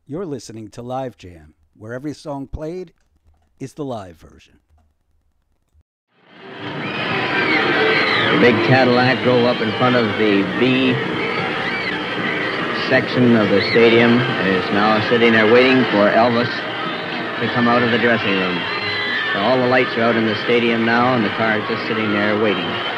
You're listening to Live Jam, where every song played is the live version. The big Cadillac drove up in front of the B section of the stadium and is now sitting there waiting for Elvis to come out of the dressing room. So all the lights are out in the stadium now, and the car is just sitting there waiting.